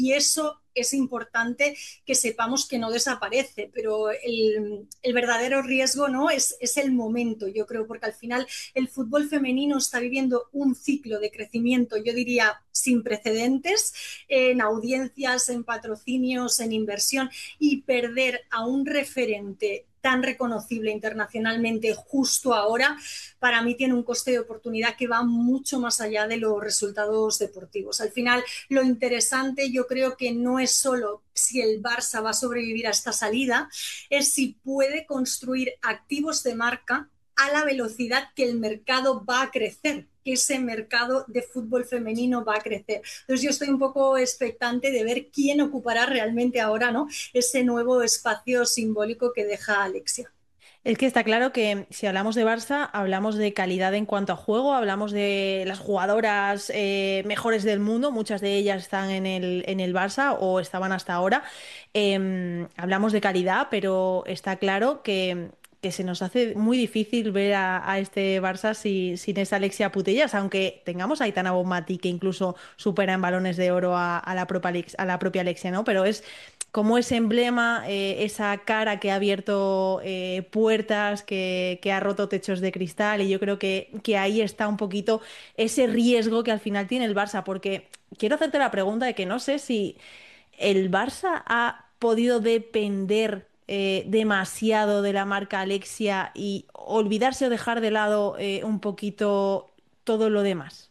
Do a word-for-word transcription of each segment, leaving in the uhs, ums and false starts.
y eso es importante que sepamos que no desaparece, pero el, el verdadero riesgo, ¿no? es, es el momento, yo creo, porque al final el fútbol femenino está viviendo un ciclo de crecimiento, yo diría, sin precedentes, en audiencias, en patrocinios, en inversión, y perder a un referente tan reconocible internacionalmente justo ahora, para mí tiene un coste de oportunidad que va mucho más allá de los resultados deportivos. Al final, lo interesante yo creo que no es solo si el Barça va a sobrevivir a esta salida, es si puede construir activos de marca a la velocidad que el mercado va a crecer, que ese mercado de fútbol femenino va a crecer. Entonces yo estoy un poco expectante de ver quién ocupará realmente ahora, ¿no?, ese nuevo espacio simbólico que deja Alexia. Es que está claro que si hablamos de Barça, hablamos de calidad en cuanto a juego, hablamos de las jugadoras eh, mejores del mundo, muchas de ellas están en el, en el Barça o estaban hasta ahora. Em, hablamos de calidad, pero está claro que, que se nos hace muy difícil ver a, a este Barça si- sin esa Alexia Putellas, aunque tengamos a Aitana Bonmatí que incluso supera en balones de oro a, a la propia Alex- a la propia Alexia, ¿no? Pero es como ese emblema, eh, esa cara que ha abierto eh, puertas, que, que ha roto techos de cristal, y yo creo que, que ahí está un poquito ese riesgo que al final tiene el Barça, porque quiero hacerte la pregunta de que no sé si el Barça ha podido depender eh, demasiado de la marca Alexia y olvidarse o dejar de lado eh, un poquito todo lo demás.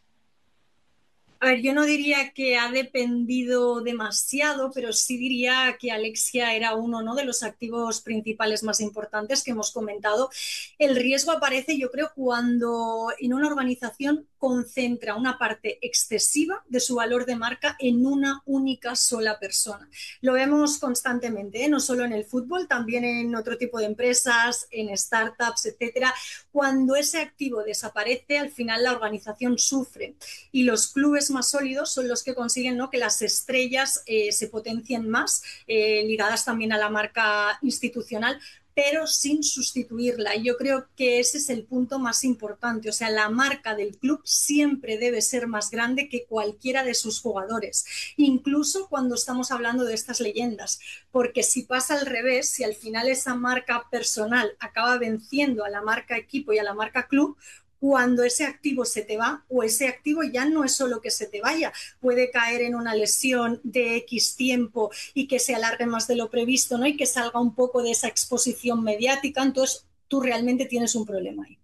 A ver, yo no diría que ha dependido demasiado, pero sí diría que Alexia era uno, ¿no?, de los activos principales más importantes que hemos comentado. El riesgo aparece, yo creo, cuando en una organización concentra una parte excesiva de su valor de marca en una única sola persona. Lo vemos constantemente, ¿eh?, no solo en el fútbol, también en otro tipo de empresas, en startups, etcétera. Cuando ese activo desaparece, al final la organización sufre, y los clubes más sólidos son los que consiguen, ¿no?, que las estrellas eh, se potencien más, eh, ligadas también a la marca institucional, pero sin sustituirla. Y yo creo que ese es el punto más importante. O sea, la marca del club siempre debe ser más grande que cualquiera de sus jugadores, incluso cuando estamos hablando de estas leyendas, porque si pasa al revés, si al final esa marca personal acaba venciendo a la marca equipo y a la marca club, cuando ese activo se te va, o ese activo ya no es solo que se te vaya, puede caer en una lesión de X tiempo y que se alargue más de lo previsto, ¿no?, y que salga un poco de esa exposición mediática, entonces tú realmente tienes un problema ahí.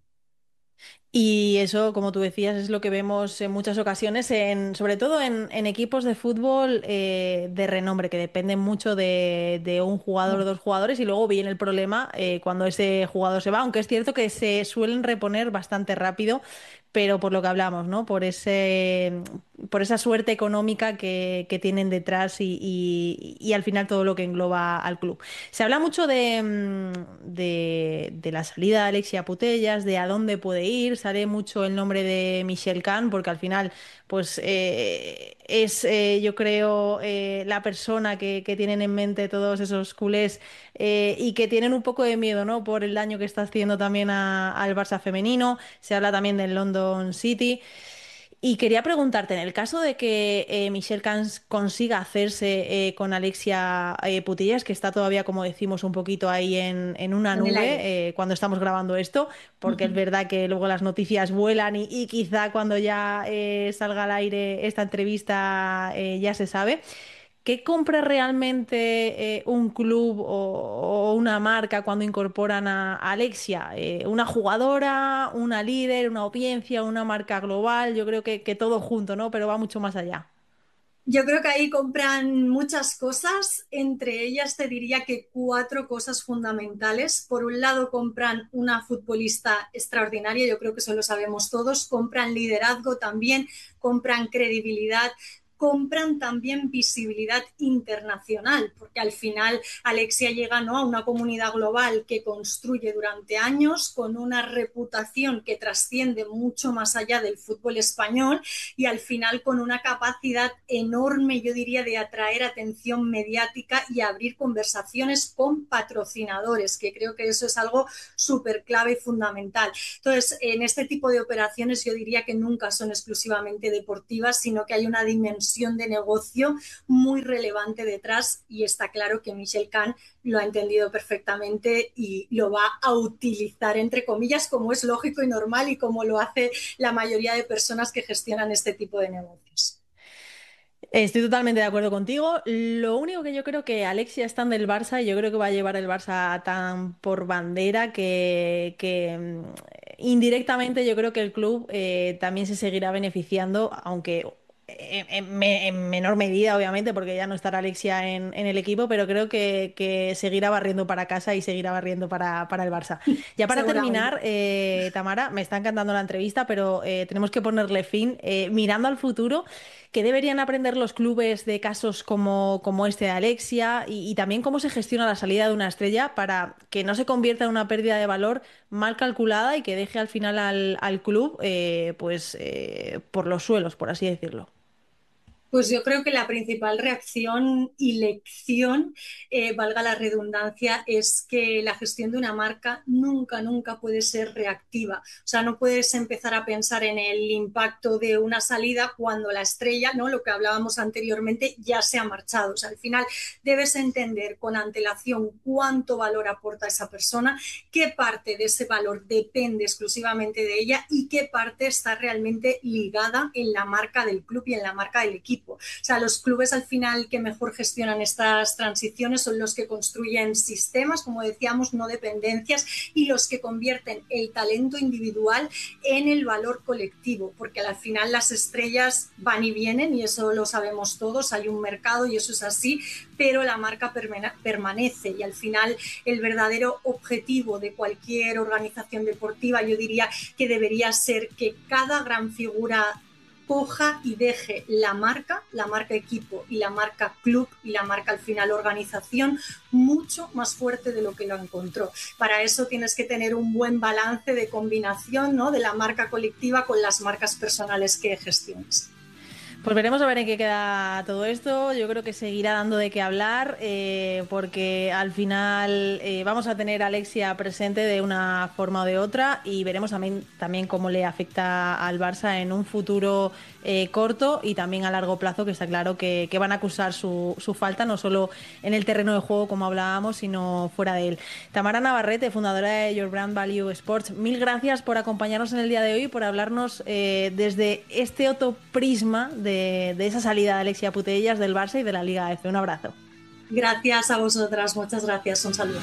Y eso, como tú decías, es lo que vemos en muchas ocasiones, en, sobre todo en, en equipos de fútbol eh, de renombre, que dependen mucho de, de un jugador o dos jugadores, y luego viene el problema eh, cuando ese jugador se va, aunque es cierto que se suelen reponer bastante rápido, pero por lo que hablamos, ¿no? Por ese, por esa suerte económica que, que tienen detrás y, y- y al final todo lo que engloba al club. Se habla mucho de, mm, de, de la salida de Alexia Putellas, de a dónde puede ir, sale mucho el nombre de Michel Kahn, porque al final, pues eh, es, eh, yo creo, eh, la persona que, que tienen en mente todos esos culés eh, y que tienen un poco de miedo, ¿no? Por el daño que está haciendo también a- al Barça femenino. Se habla también del London City. Y quería preguntarte, en el caso de que eh, Michelle Cans consiga hacerse eh, con Alexia eh, Putellas, que está todavía, como decimos, un poquito ahí en, en una En el aire. nube eh, cuando estamos grabando esto, porque es verdad que luego las noticias vuelan y, y quizá cuando ya eh, salga al aire esta entrevista eh, ya se sabe. ¿Qué compra realmente eh, un club o, o una marca cuando incorporan a, a Alexia? Eh, ¿una jugadora, una líder, una audiencia, una marca global? Yo creo que, que todo junto, ¿no? Pero va mucho más allá. Yo creo que ahí compran muchas cosas, entre ellas te diría que cuatro cosas fundamentales. Por un lado, compran una futbolista extraordinaria, yo creo que eso lo sabemos todos, compran liderazgo también, compran credibilidad, compran también visibilidad internacional, porque al final Alexia llega, ¿no?, a una comunidad global que construye durante años, con una reputación que trasciende mucho más allá del fútbol español, y al final con una capacidad enorme, yo diría, de atraer atención mediática y abrir conversaciones con patrocinadores, que creo que eso es algo súper clave y fundamental. Entonces, en este tipo de operaciones yo diría que nunca son exclusivamente deportivas, sino que hay una dimensión dimensión de negocio muy relevante detrás, y está claro que Michel Kahn lo ha entendido perfectamente y lo va a utilizar, entre comillas, como es lógico y normal y como lo hace la mayoría de personas que gestionan este tipo de negocios. Estoy totalmente de acuerdo contigo. Lo único que yo creo que Alexia es tan del Barça y yo creo que va a llevar el Barça tan por bandera que, que, mm, indirectamente yo creo que el club eh, también se seguirá beneficiando, aunque en, en me- en menor medida, obviamente, porque ya no estará Alexia en, en el equipo, pero creo que, que seguirá barriendo para casa y seguirá barriendo para, para el Barça. Ya para Seguramente. terminar, eh, Tamara, me está encantando la entrevista, pero eh, tenemos que ponerle fin. Eh, mirando al futuro. ¿Qué deberían aprender los clubes de casos como, como este de Alexia y, y también cómo se gestiona la salida de una estrella para que no se convierta en una pérdida de valor mal calculada y que deje al final al, al club eh, pues eh, por los suelos, por así decirlo? Pues yo creo que la principal reacción y lección, eh, valga la redundancia, es que la gestión de una marca nunca, nunca puede ser reactiva. O sea, no puedes empezar a pensar en el impacto de una salida cuando la estrella, ¿no? Lo que hablábamos anteriormente, ya se ha marchado. O sea, al final debes entender con antelación cuánto valor aporta esa persona, qué parte de ese valor depende exclusivamente de ella y qué parte está realmente ligada en la marca del club y en la marca del equipo. O sea, los clubes al final que mejor gestionan estas transiciones son los que construyen sistemas, como decíamos, no dependencias, y los que convierten el talento individual en el valor colectivo, porque al final las estrellas van y vienen y eso lo sabemos todos, hay un mercado y eso es así, pero la marca permanece y al final el verdadero objetivo de cualquier organización deportiva, yo diría que debería ser que cada gran figura coja y deje la marca, la marca equipo y la marca club y la marca al final organización mucho más fuerte de lo que lo encontró. Para eso tienes que tener un buen balance de combinación, ¿no?, de la marca colectiva con las marcas personales que gestiones. Pues veremos a ver en qué queda todo esto. Yo creo que seguirá dando de qué hablar eh, porque al final eh, vamos a tener a Alexia presente de una forma o de otra y veremos también, también cómo le afecta al Barça en un futuro eh, corto y también a largo plazo, que está claro que, que van a acusar su, su falta, no solo en el terreno de juego como hablábamos, sino fuera de él. Tamara Navarrete, fundadora de Your Brand Value Sports, mil gracias por acompañarnos en el día de hoy y por hablarnos eh, desde este otro prisma de De, de esa salida de Alexia Putellas del Barça y de la Liga F. Un abrazo. Gracias a vosotras, muchas gracias, un saludo.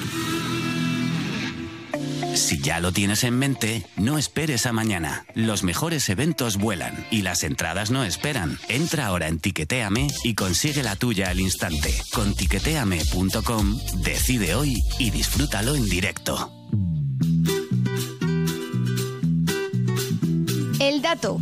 Si ya lo tienes en mente, no esperes a mañana. Los mejores eventos vuelan y las entradas no esperan. Entra ahora en Tiquetéame y consigue la tuya al instante. Con tiquetéame punto com decide hoy y disfrútalo en directo. El dato.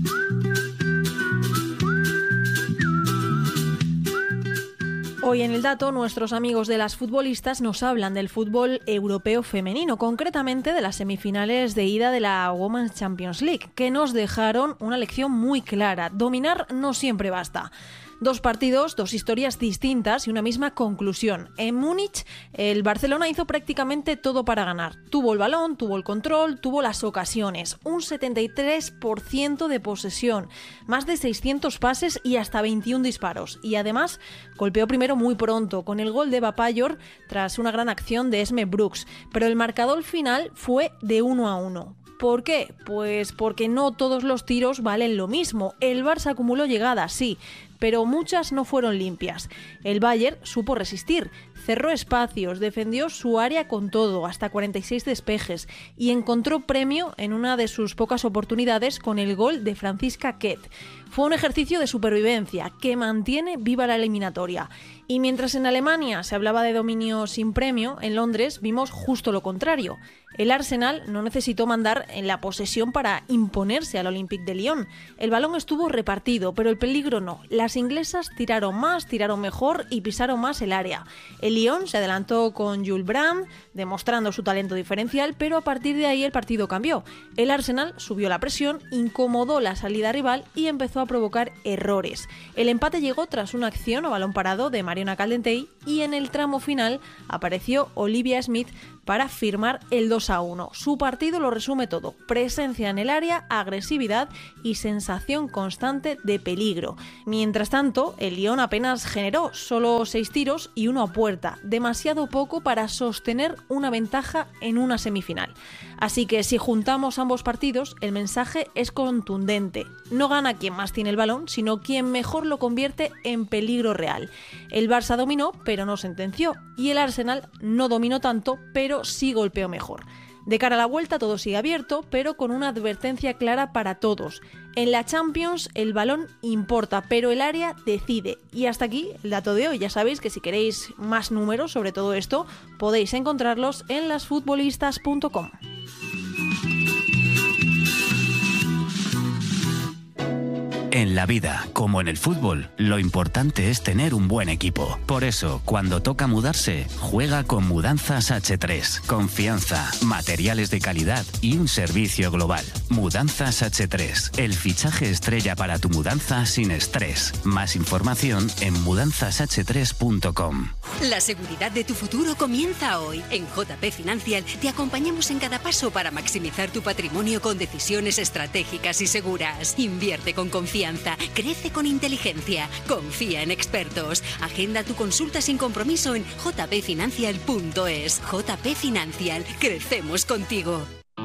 Hoy en el dato, nuestros amigos de las futbolistas nos hablan del fútbol europeo femenino, concretamente de las semifinales de ida de la Women's Champions League, que nos dejaron una lección muy clara. Dominar no siempre basta. Dos partidos, dos historias distintas y una misma conclusión. En Múnich, el Barcelona hizo prácticamente todo para ganar. Tuvo el balón, tuvo el control, tuvo las ocasiones. Un setenta y tres por ciento de posesión, más de seiscientos pases y hasta veintiún disparos. Y además, golpeó primero muy pronto, con el gol de Bapayor tras una gran acción de Esme Brooks. Pero el marcador final fue de uno a uno. ¿Por qué? Pues porque no todos los tiros valen lo mismo. El Barça acumuló llegadas, sí, pero muchas no fueron limpias. El Bayern supo resistir, cerró espacios, defendió su área con todo, hasta cuarenta y seis despejes, y encontró premio en una de sus pocas oportunidades con el gol de Franziska Kett. Fue un ejercicio de supervivencia que mantiene viva la eliminatoria. Y mientras en Alemania se hablaba de dominio sin premio, en Londres vimos justo lo contrario. El Arsenal no necesitó mandar en la posesión para imponerse al Olympique de Lyon. El balón estuvo repartido, pero el peligro no. Las inglesas tiraron más, tiraron mejor y pisaron más el área. El Lyon se adelantó con Jules Brand, demostrando su talento diferencial, pero a partir de ahí el partido cambió. El Arsenal subió la presión, incomodó la salida rival y empezó a provocar errores. El empate llegó tras una acción a balón parado de Mariona Caldentey y en el tramo final apareció Olivia Smith para firmar el dos a uno. Su partido lo resume todo: presencia en el área, agresividad y sensación constante de peligro. Mientras Mientras tanto, el Lyon apenas generó, solo seis tiros y uno a puerta, demasiado poco para sostener una ventaja en una semifinal. Así que si juntamos ambos partidos, el mensaje es contundente. No gana quien más tiene el balón, sino quien mejor lo convierte en peligro real. El Barça dominó, pero no sentenció, y el Arsenal no dominó tanto, pero sí golpeó mejor. De cara a la vuelta todo sigue abierto, pero con una advertencia clara para todos. En la Champions el balón importa, pero el área decide. Y hasta aquí el dato de hoy. Ya sabéis que si queréis más números sobre todo esto, podéis encontrarlos en las futbolistas punto com. En la vida, como en el fútbol, lo importante es tener un buen equipo. Por eso, cuando toca mudarse, juega con Mudanzas hache tres. Confianza, materiales de calidad y un servicio global. Mudanzas hache tres, el fichaje estrella para tu mudanza sin estrés. Más información en mudanzas hache tres punto com. La seguridad de tu futuro comienza hoy. En J P Financial te acompañamos en cada paso para maximizar tu patrimonio con decisiones estratégicas y seguras. Invierte con confianza. Crece con inteligencia. Confía en expertos. Agenda tu consulta sin compromiso en j p financial punto es. J P Financial. Crecemos contigo.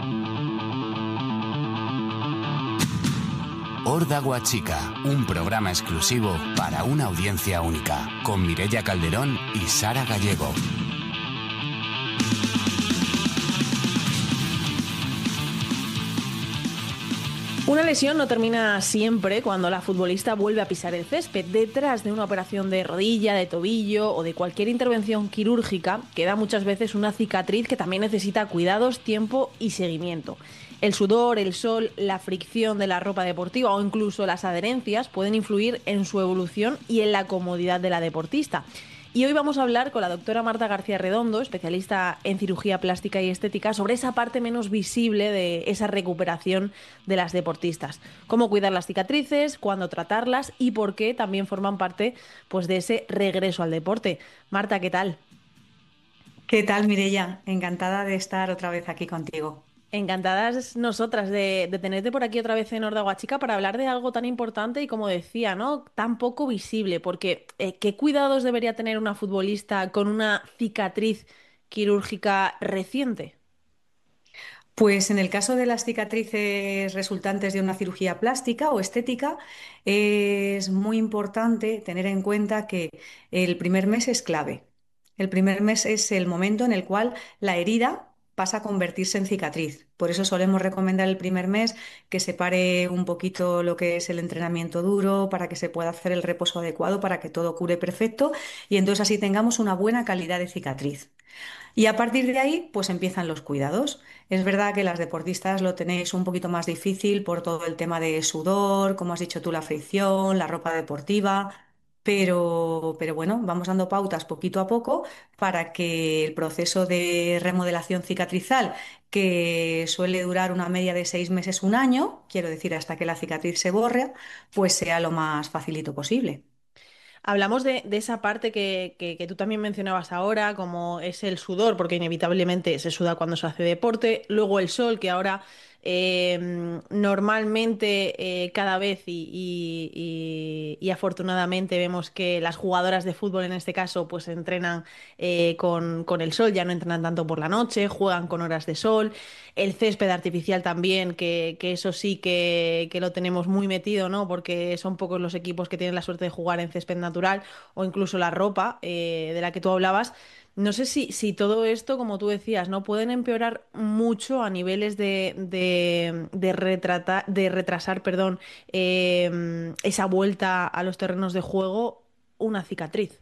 Horda Guachica, un programa exclusivo para una audiencia única, con Mireia Calderón y Sara Gallego. Una lesión no termina siempre cuando la futbolista vuelve a pisar el césped. Detrás de una operación de rodilla, de tobillo o de cualquier intervención quirúrgica queda muchas veces una cicatriz que también necesita cuidados, tiempo y seguimiento. El sudor, el sol, la fricción de la ropa deportiva o incluso las adherencias pueden influir en su evolución y en la comodidad de la deportista. Y hoy vamos a hablar con la doctora Marta García Redondo, especialista en cirugía plástica y estética, sobre esa parte menos visible de esa recuperación de las deportistas. Cómo cuidar las cicatrices, cuándo tratarlas y por qué también forman parte, pues, de ese regreso al deporte. Marta, ¿qué tal? ¿Qué tal, Mireia? Encantada de estar otra vez aquí contigo. Encantadas nosotras de, de tenerte por aquí otra vez en Horda Guachica para hablar de algo tan importante y, como decía, ¿no?, tan poco visible, porque eh, ¿qué cuidados debería tener una futbolista con una cicatriz quirúrgica reciente? Pues en el caso de las cicatrices resultantes de una cirugía plástica o estética, es muy importante tener en cuenta que el primer mes es clave. El primer mes es el momento en el cual la herida pasa a convertirse en cicatriz. Por eso solemos recomendar el primer mes que se pare un poquito lo que es el entrenamiento duro para que se pueda hacer el reposo adecuado para que todo cure perfecto y entonces así tengamos una buena calidad de cicatriz. Y a partir de ahí, pues empiezan los cuidados. Es verdad que las deportistas lo tenéis un poquito más difícil por todo el tema de sudor, como has dicho tú, la fricción, la ropa deportiva, pero, pero bueno, vamos dando pautas poquito a poco para que el proceso de remodelación cicatrizal, que suele durar una media de seis meses, un año, quiero decir, hasta que la cicatriz se borre, pues sea lo más facilito posible. Hablamos de, de esa parte que, que- que tú también mencionabas ahora, como es el sudor, porque inevitablemente se suda cuando se hace deporte. Luego el sol, que ahora eh, normalmente eh, cada vez y, y- y- y afortunadamente vemos que las jugadoras de fútbol en este caso pues entrenan eh, con, con el sol, ya no entrenan tanto por la noche, juegan con horas de sol. El césped artificial también, que, que eso sí que, que lo tenemos muy metido, ¿no? Porque son pocos los equipos que tienen la suerte de jugar en césped natural, o incluso la ropa eh, de la que tú hablabas. No sé si, si todo esto, como tú decías, ¿no?, pueden empeorar mucho a niveles de, de, de retrata- de retrasar, perdón, eh, esa vuelta a los terrenos de juego, una cicatriz.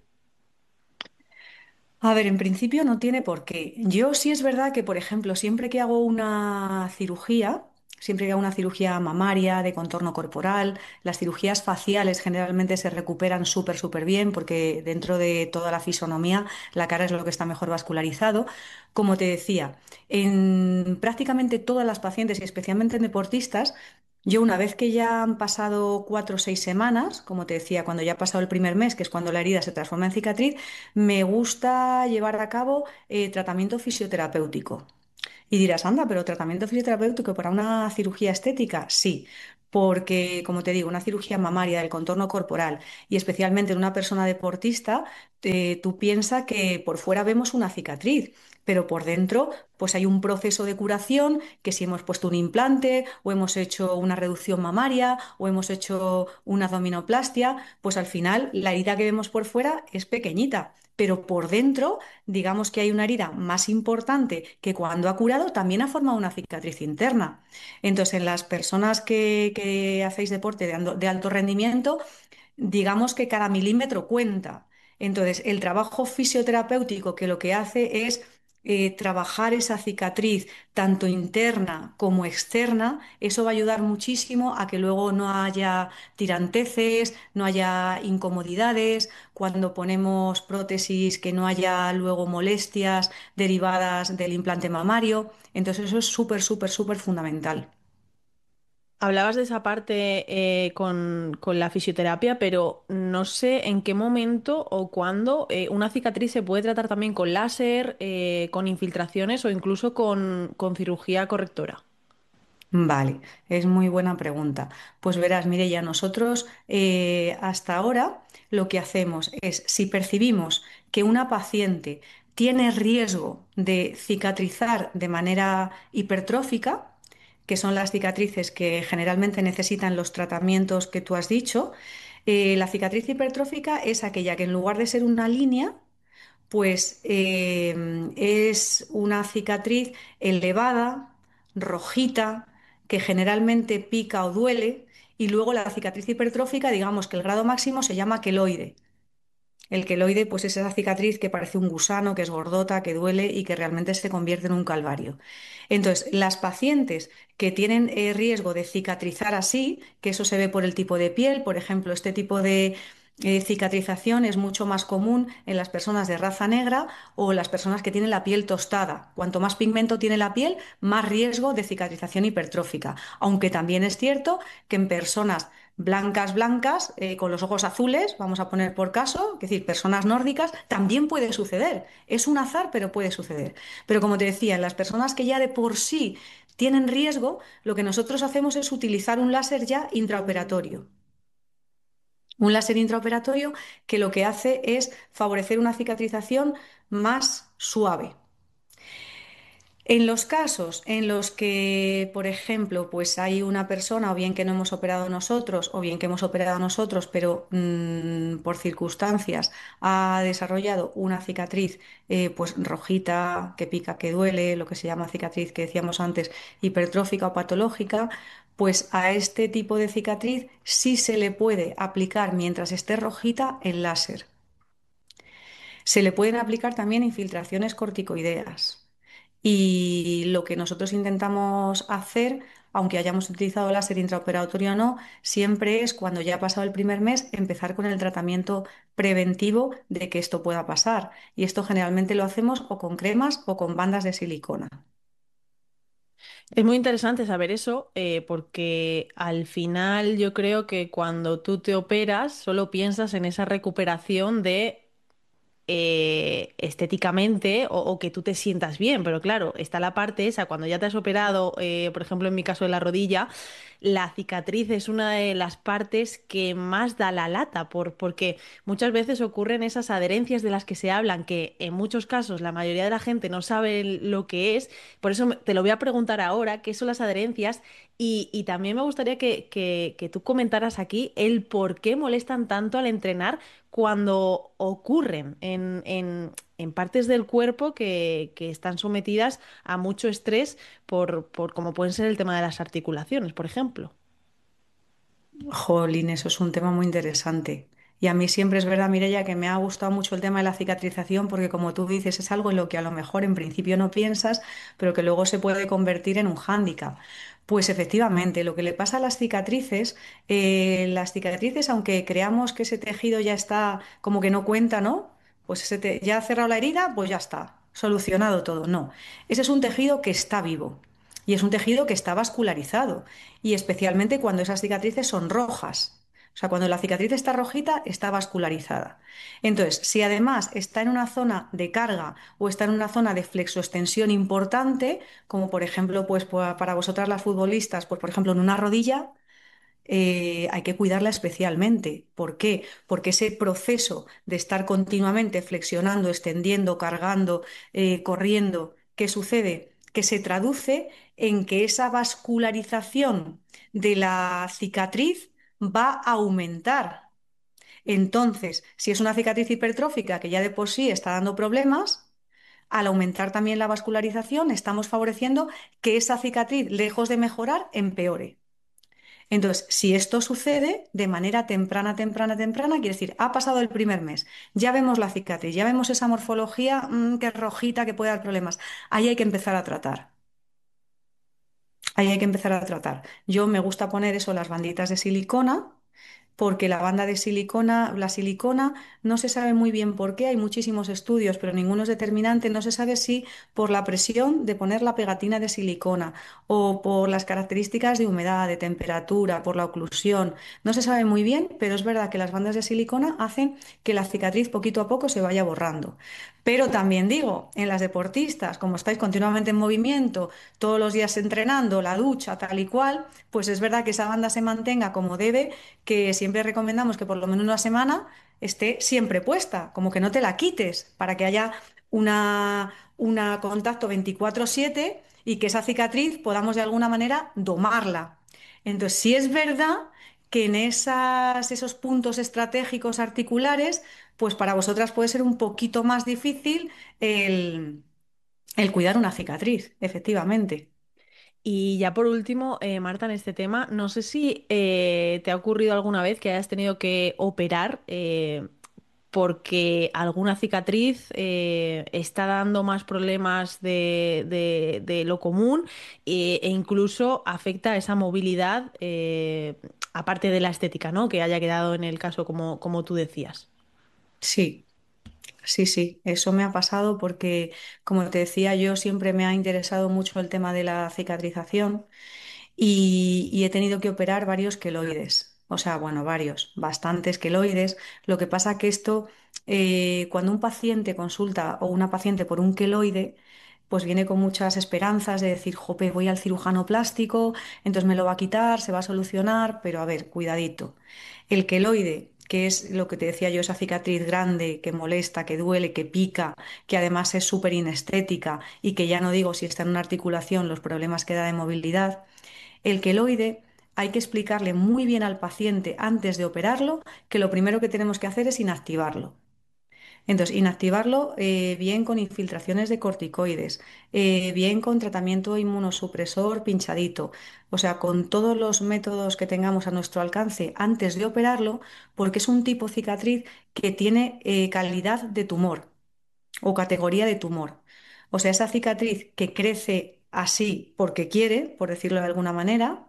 A ver, en principio no tiene por qué. Yo sí es verdad que, por ejemplo, siempre que hago una cirugía, siempre que hago una cirugía mamaria, de contorno corporal, las cirugías faciales generalmente se recuperan súper, súper bien porque dentro de toda la fisonomía la cara es lo que está mejor vascularizado. Como te decía, en prácticamente todas las pacientes y especialmente en deportistas, yo una vez que ya han pasado cuatro o seis semanas, como te decía, cuando ya ha pasado el primer mes, que es cuando la herida se transforma en cicatriz, me gusta llevar a cabo eh, tratamiento fisioterapéutico. Y dirás, anda, pero tratamiento fisioterapéutico para una cirugía estética, sí. Porque, como te digo, una cirugía mamaria del contorno corporal y especialmente en una persona deportista, eh, tú piensas que por fuera vemos una cicatriz, pero por dentro pues hay un proceso de curación que si hemos puesto un implante o hemos hecho una reducción mamaria o hemos hecho una abdominoplastia, pues al final la herida que vemos por fuera es pequeñita, pero por dentro digamos que hay una herida más importante que cuando ha curado también ha formado una cicatriz interna. Entonces, en las personas que, que hacéis deporte de, ando- de alto rendimiento, digamos que cada milímetro cuenta. Entonces, el trabajo fisioterapéutico que lo que hace es eh, trabajar esa cicatriz, tanto interna como externa, eso va a ayudar muchísimo a que luego no haya tiranteces, no haya incomodidades, cuando ponemos prótesis, que no haya luego molestias derivadas del implante mamario. Entonces, eso es súper, súper, súper fundamental. Hablabas de esa parte eh, con, con la fisioterapia, pero no sé en qué momento o cuándo eh, una cicatriz se puede tratar también con láser, eh, con infiltraciones o incluso con, con cirugía correctora. Vale, es muy buena pregunta. Pues verás, Mireia, nosotros eh, hasta ahora lo que hacemos es, si percibimos que una paciente tiene riesgo de cicatrizar de manera hipertrófica, que son las cicatrices que generalmente necesitan los tratamientos que tú has dicho, eh, la cicatriz hipertrófica es aquella que en lugar de ser una línea, pues eh, es una cicatriz elevada, rojita, que generalmente pica o duele, y luego la cicatriz hipertrófica, digamos que el grado máximo se llama queloide. El queloide, pues es esa cicatriz que parece un gusano, que es gordota, que duele y que realmente se convierte en un calvario. Entonces, las pacientes que tienen eh, riesgo de cicatrizar así, que eso se ve por el tipo de piel, por ejemplo, este tipo de eh, cicatrización es mucho más común en las personas de raza negra o las personas que tienen la piel tostada. Cuanto más pigmento tiene la piel, más riesgo de cicatrización hipertrófica. Aunque también es cierto que en personas blancas, blancas, eh, con los ojos azules, vamos a poner por caso, es decir, personas nórdicas, también puede suceder. Es un azar, pero puede suceder. Pero como te decía, en las personas que ya de por sí tienen riesgo, lo que nosotros hacemos es utilizar un láser ya intraoperatorio. Un láser intraoperatorio que lo que hace es favorecer una cicatrización más suave. En los casos en los que, por ejemplo, pues hay una persona o bien que no hemos operado nosotros o bien que hemos operado nosotros, pero mm, por circunstancias ha desarrollado una cicatriz eh, pues rojita, que pica, que duele, lo que se llama cicatriz que decíamos antes, hipertrófica o patológica, pues a este tipo de cicatriz sí se le puede aplicar mientras esté rojita el láser. Se le pueden aplicar también infiltraciones corticoideas. Y lo que nosotros intentamos hacer, aunque hayamos utilizado láser intraoperatorio o no, siempre es cuando ya ha pasado el primer mes, empezar con el tratamiento preventivo de que esto pueda pasar. Y esto generalmente lo hacemos o con cremas o con bandas de silicona. Es muy interesante saber eso, eh, porque al final yo creo que cuando tú te operas solo piensas en esa recuperación de eh, estéticamente o, o que tú te sientas bien, pero claro, está la parte esa, cuando ya te has operado, eh, por ejemplo en mi caso de la rodilla, la cicatriz es una de las partes que más da la lata, por, porque muchas veces ocurren esas adherencias de las que se hablan, que en muchos casos la mayoría de la gente no sabe lo que es, por eso me- te lo voy a preguntar ahora, ¿qué son las adherencias? Y, y también me gustaría que, que que tú comentaras aquí el por qué molestan tanto al entrenar cuando ocurren en, en- en partes del cuerpo que, que están sometidas a mucho estrés por, por como pueden ser el tema de las articulaciones, por ejemplo. Jolín, eso es un tema muy interesante. Y a mí siempre es verdad, Mireia, que me ha gustado mucho el tema de la cicatrización porque como tú dices, es algo en lo que a lo mejor en principio no piensas, pero que luego se puede convertir en un hándicap. Pues efectivamente, lo que le pasa a las cicatrices, eh, las cicatrices, aunque creamos que ese tejido ya está como que no cuenta, ¿no? Pues ese te- ya ha cerrado la herida, pues ya está, solucionado todo. No, ese es un tejido que está vivo y es un tejido que está vascularizado y especialmente cuando esas cicatrices son rojas. O sea, cuando la cicatriz está rojita, está vascularizada. Entonces, si además está en una zona de carga o está en una zona de flexoextensión importante, como por ejemplo, pues para vosotras las futbolistas, pues por ejemplo en una rodilla, eh, hay que cuidarla especialmente. ¿Por qué? Porque ese proceso de estar continuamente flexionando, extendiendo, cargando, eh, corriendo, ¿qué sucede? Que se traduce en que esa vascularización de la cicatriz va a aumentar. Entonces, si es una cicatriz hipertrófica que ya de por sí está dando problemas, al aumentar también la vascularización, estamos favoreciendo que esa cicatriz, lejos de mejorar, empeore. Entonces, si esto sucede de manera temprana, temprana, temprana, quiere decir, ha pasado el primer mes, ya vemos la cicatriz, ya vemos esa morfología mmm, que es rojita, que puede dar problemas. Ahí hay que empezar a tratar. Ahí hay que empezar a tratar. Yo me gusta poner eso, las banditas de silicona, porque la banda de silicona, la silicona, no se sabe muy bien por qué, hay muchísimos estudios, pero ninguno es determinante, no se sabe si por la presión de poner la pegatina de silicona o por las características de humedad, de temperatura, por la oclusión, no se sabe muy bien, pero es verdad que las bandas de silicona hacen que la cicatriz poquito a poco se vaya borrando. Pero también digo, en las deportistas, como estáis continuamente en movimiento, todos los días entrenando, la ducha, tal y cual, pues es verdad que esa banda se mantenga como debe, que siempre recomendamos que por lo menos una semana esté siempre puesta, como que no te la quites, para que haya una, una contacto veinticuatro siete y que esa cicatriz podamos de alguna manera domarla. Entonces, sí es verdad que en esas, esos puntos estratégicos articulares, pues para vosotras puede ser un poquito más difícil el, el cuidar una cicatriz, efectivamente. Y ya por último, eh, Marta, en este tema, no sé si eh, te ha ocurrido alguna vez que hayas tenido que operar eh, porque alguna cicatriz eh, está dando más problemas de, de- de lo común eh, e incluso afecta esa movilidad, eh, aparte de la estética, ¿no? Que haya quedado en el caso como, como tú decías. Sí. Sí, sí, eso me ha pasado porque, como te decía, yo siempre me ha interesado mucho el tema de la cicatrización y, y he tenido que operar varios queloides. O sea, bueno, varios, bastantes queloides. Lo que pasa que esto, eh, cuando un paciente consulta o una paciente por un queloide, pues viene con muchas esperanzas de decir, jope, voy al cirujano plástico, entonces me lo va a quitar, se va a solucionar, pero a ver, cuidadito. El queloide, que es lo que te decía yo, esa cicatriz grande que molesta, que duele, que pica, que además es súper inestética y que ya no digo si está en una articulación, los problemas que da de movilidad. El queloide hay que explicarle muy bien al paciente antes de operarlo que lo primero que tenemos que hacer es inactivarlo. Entonces, inactivarlo eh, bien con infiltraciones de corticoides, eh, bien con tratamiento inmunosupresor pinchadito, o sea, con todos los métodos que tengamos a nuestro alcance antes de operarlo, porque es un tipo cicatriz que tiene eh, calidad de tumor o categoría de tumor. O sea, esa cicatriz que crece así porque quiere, por decirlo de alguna manera,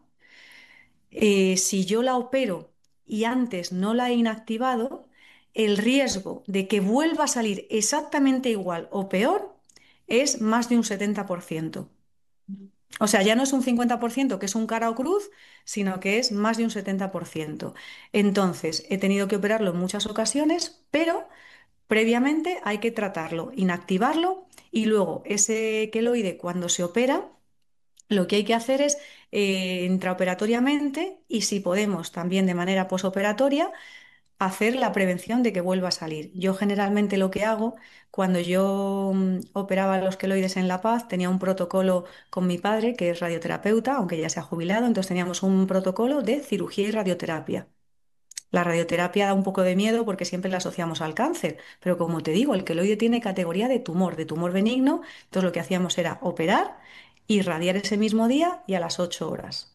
eh, si yo la opero y antes no la he inactivado, el riesgo de que vuelva a salir exactamente igual o peor es más de un setenta por ciento. O sea, ya no es un cincuenta por ciento que es un cara o cruz, sino que es más de un setenta por ciento. Entonces, he tenido que operarlo en muchas ocasiones, pero previamente hay que tratarlo, inactivarlo y luego ese queloide cuando se opera lo que hay que hacer es eh, intraoperatoriamente y si podemos también de manera posoperatoria hacer la prevención de que vuelva a salir. Yo generalmente lo que hago cuando yo mm, operaba los queloides en La Paz tenía un protocolo con mi padre que es radioterapeuta, aunque ya se ha jubilado, entonces teníamos un protocolo de cirugía y radioterapia. La radioterapia da un poco de miedo porque siempre la asociamos al cáncer, pero como te digo, el queloide tiene categoría de tumor, de tumor benigno, entonces lo que hacíamos era operar, irradiar ese mismo día y a las ocho horas.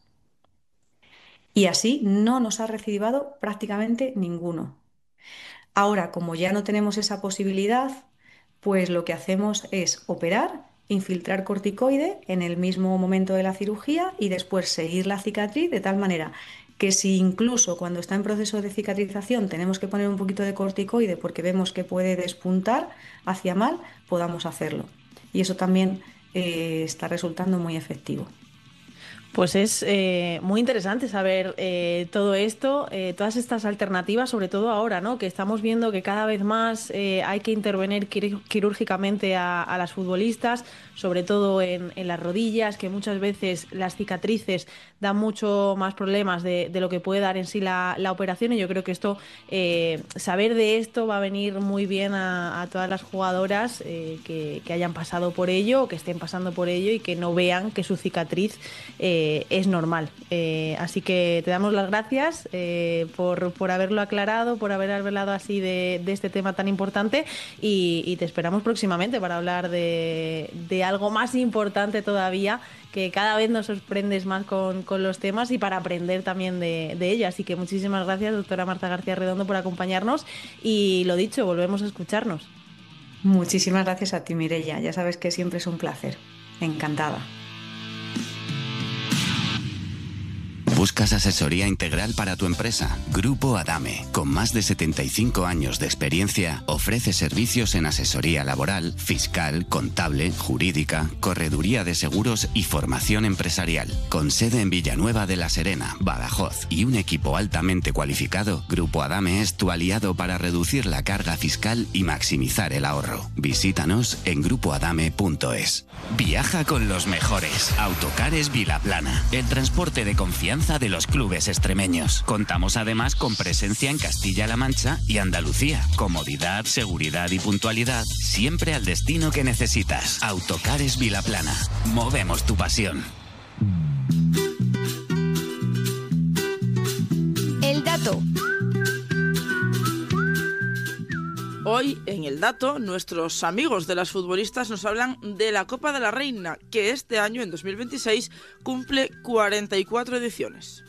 Y así no nos ha recidivado prácticamente ninguno. Ahora, como ya no tenemos esa posibilidad, pues lo que hacemos es operar, infiltrar corticoide en el mismo momento de la cirugía y después seguir la cicatriz de tal manera que si incluso cuando está en proceso de cicatrización tenemos que poner un poquito de corticoide porque vemos que puede despuntar hacia mal, podamos hacerlo. Y eso también eh, está resultando muy efectivo. Pues es eh, muy interesante saber eh, todo esto, eh, todas estas alternativas, sobre todo ahora, ¿no? Que estamos viendo que cada vez más eh, hay que intervenir quir- quirúrgicamente a, a las futbolistas, sobre todo en, en las rodillas, que muchas veces las cicatrices dan mucho más problemas de, de lo que puede dar en sí la, la operación, y yo creo que esto, eh, saber de esto va a venir muy bien a, a todas las jugadoras eh, que, que hayan pasado por ello, o que estén pasando por ello, y que no vean que su cicatriz eh, es normal. Eh, así que te damos las gracias eh, por, por haberlo aclarado, por haber hablado así de, de este tema tan importante, y, y te esperamos próximamente para hablar de, de algo más importante todavía, que cada vez nos sorprendes más con, con los temas, y para aprender también de, de ello. Así que muchísimas gracias, doctora Marta García Redondo, por acompañarnos, y lo dicho, volvemos a escucharnos. Muchísimas gracias a ti, Mireia. Ya sabes que siempre es un placer. Encantada. ¿Buscas asesoría integral para tu empresa? Grupo Adame, con más de setenta y cinco años de experiencia, ofrece servicios en asesoría laboral, fiscal, contable, jurídica, correduría de seguros y formación empresarial. Con sede en Villanueva de la Serena, Badajoz y un equipo altamente cualificado, Grupo Adame es tu aliado para reducir la carga fiscal y maximizar el ahorro. Visítanos en grupo adame punto es. Viaja con los mejores. Autocares Vilaplana, el transporte de confianza de los clubes extremeños. Contamos además con presencia en Castilla-La Mancha y Andalucía. Comodidad, seguridad y puntualidad, siempre al destino que necesitas. Autocares Vilaplana. Movemos tu pasión. El dato. Hoy, en El Dato, nuestros amigos de las futbolistas nos hablan de la Copa de la Reina, que este año, en dos mil veintiséis, cumple cuarenta y cuatro ediciones.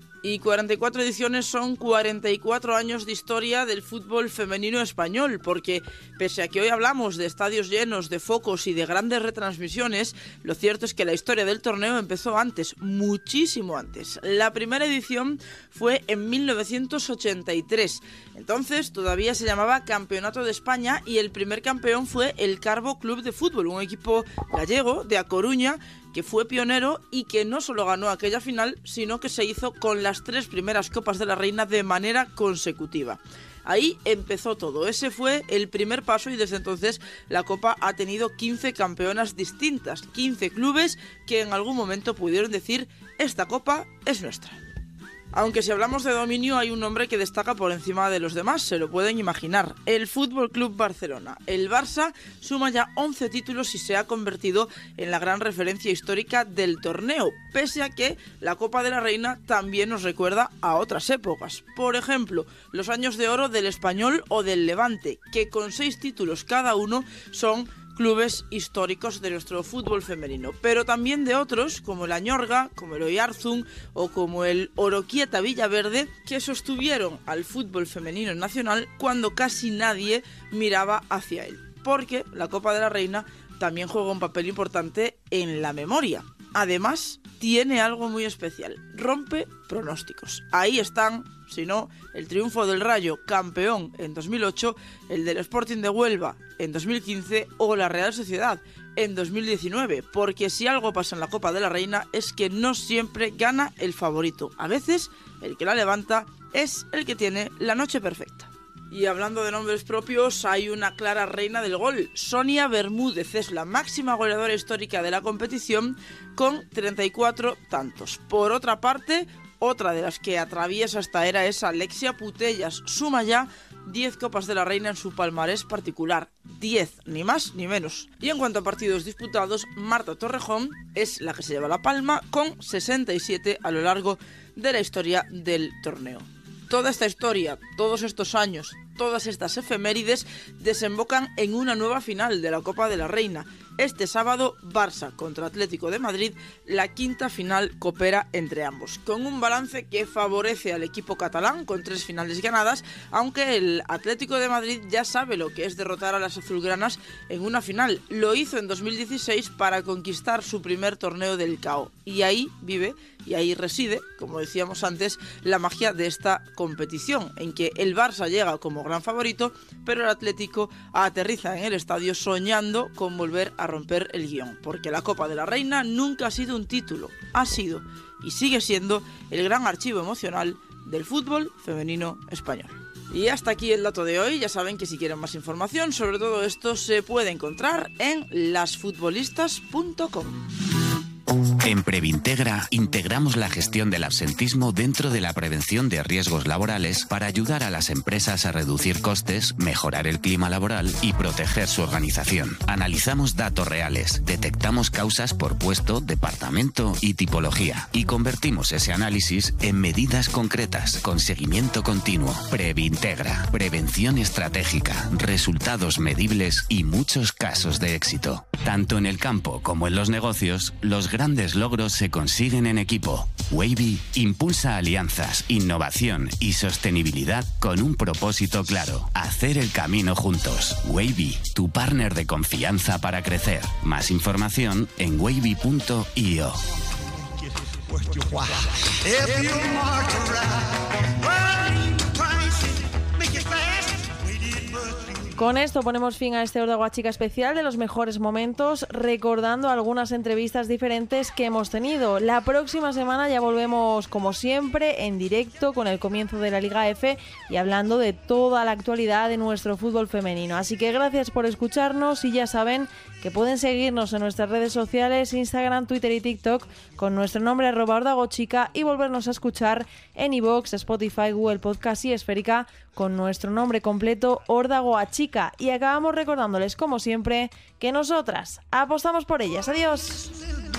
Y cuarenta y cuatro ediciones son cuarenta y cuatro años de historia del fútbol femenino español, porque pese a que hoy hablamos de estadios llenos, de focos y de grandes retransmisiones, lo cierto es que la historia del torneo empezó antes, muchísimo antes. La primera edición fue en mil novecientos ochenta y tres, entonces todavía se llamaba Campeonato de España, y el primer campeón fue el Carbo Club de Fútbol, un equipo gallego de A Coruña, que fue pionero y que no solo ganó aquella final, sino que se hizo con las tres primeras Copas de la Reina de manera consecutiva. Ahí empezó todo, ese fue el primer paso, y desde entonces la Copa ha tenido quince campeonas distintas, quince clubes que en algún momento pudieron decir: esta Copa es nuestra. Aunque si hablamos de dominio, hay un nombre que destaca por encima de los demás, se lo pueden imaginar: el Fútbol Club Barcelona. El Barça suma ya once títulos y se ha convertido en la gran referencia histórica del torneo, pese a que la Copa de la Reina también nos recuerda a otras épocas. Por ejemplo, los años de oro del Español o del Levante, que con seis títulos cada uno son clubes históricos de nuestro fútbol femenino, pero también de otros como el Añorga, como el Oyarzún o como el Oroquieta Villaverde, que sostuvieron al fútbol femenino nacional cuando casi nadie miraba hacia él, porque la Copa de la Reina también juega un papel importante en la memoria. Además, tiene algo muy especial: rompe pronósticos. Ahí están, si no, el triunfo del Rayo, campeón en dos mil ocho, el del Sporting de Huelva en dos mil quince o la Real Sociedad en dos mil diecinueve, porque si algo pasa en la Copa de la Reina es que no siempre gana el favorito. A veces el que la levanta es el que tiene la noche perfecta. Y hablando de nombres propios, hay una clara reina del gol. Sonia Bermúdez es la máxima goleadora histórica de la competición con treinta y cuatro tantos. Por otra parte, otra de las que atraviesa esta era es Alexia Putellas. Suma ya diez Copas de la Reina en su palmarés particular. diez, ni más ni menos. Y en cuanto a partidos disputados, Marta Torrejón es la que se lleva la palma con sesenta y siete a lo largo de la historia del torneo. Toda esta historia, todos estos años, todas estas efemérides desembocan en una nueva final de la Copa de la Reina. Este sábado, Barça contra Atlético de Madrid, la quinta final copera entre ambos, con un balance que favorece al equipo catalán con tres finales ganadas, aunque el Atlético de Madrid ya sabe lo que es derrotar a las azulgranas en una final. Lo hizo en dos mil dieciséis para conquistar su primer torneo del C A O, y ahí vive y ahí reside, como decíamos antes, la magia de esta competición, en que el Barça llega como gran favorito, pero el Atlético aterriza en el estadio soñando con volver a romper el guión, porque la Copa de la Reina nunca ha sido un título, ha sido y sigue siendo el gran archivo emocional del fútbol femenino español. Y hasta aquí el dato de hoy. Ya saben que si quieren más información sobre todo esto se puede encontrar en las futbolistas punto com. En Previntegra integramos la gestión del absentismo dentro de la prevención de riesgos laborales para ayudar a las empresas a reducir costes, mejorar el clima laboral y proteger su organización. Analizamos datos reales, detectamos causas por puesto, departamento y tipología y convertimos ese análisis en medidas concretas con seguimiento continuo. Previntegra, prevención estratégica, resultados medibles y muchos casos de éxito. Tanto en el campo como en los negocios, los grandes logros se consiguen en equipo. Wavy impulsa alianzas, innovación y sostenibilidad con un propósito claro: hacer el camino juntos. Wavy, tu partner de confianza para crecer. Más información en wavy punto io. Con esto ponemos fin a este Horda Guachica especial de los mejores momentos, recordando algunas entrevistas diferentes que hemos tenido. La próxima semana ya volvemos, como siempre, en directo con el comienzo de la Liga F y hablando de toda la actualidad de nuestro fútbol femenino. Así que gracias por escucharnos y ya saben que pueden seguirnos en nuestras redes sociales, Instagram, Twitter y TikTok con nuestro nombre arroba Horda Guachica y volvernos a escuchar en iVoox, Spotify, Google Podcast y Esférica con nuestro nombre completo Horda Guachica. Y acabamos recordándoles, como siempre, que nosotras apostamos por ellas. Adiós.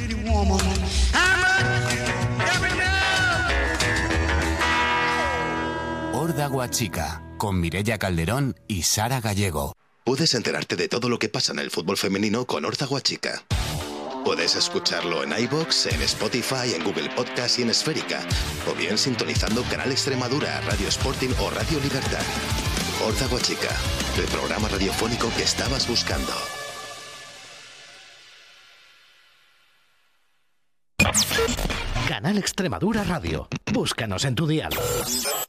Horda Guachica, con Mireia Calderón y Sara Gallego. Puedes enterarte de todo lo que pasa en el fútbol femenino con Horda Guachica. Puedes escucharlo en iVoox, en Spotify, en Google Podcast y en Esférica, o bien sintonizando Canal Extremadura, Radio Sporting o Radio Libertad. Horda Guachica, el programa radiofónico que estabas buscando. Canal Extremadura Radio. Búscanos en tu dial.